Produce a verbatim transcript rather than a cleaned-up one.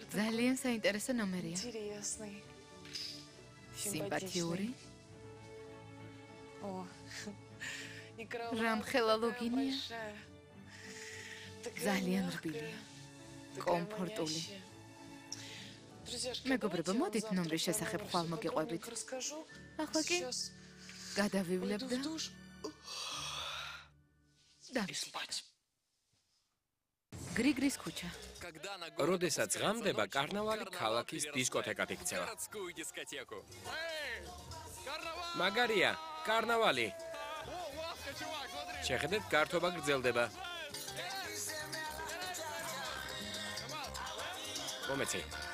ძალიან საინტერესო ნომერია. Интересный. Симпатიური. О. И кровать Рамხელა ლოგინია. большая. Такая ძალიან мягкая, რბილი. такая კომფორტული. манящая. Друзьяшки, მეგობრებო, давайте я вам მოდით завтра ნომრის შესახებ подробно ხვალ всё მოგიყვებით. подробненько расскажу. ახლა კი Сейчас გადავივლებ пойду და в душ. დავისვით. გრიგრის ქუჩა. როდესაც ღამდება, კარნავალი ქალაქის დისკოთეკად იქცევა. მაგარია, კარნავალი. შეხედეთ, გართობა გრძელდება. მომეცი.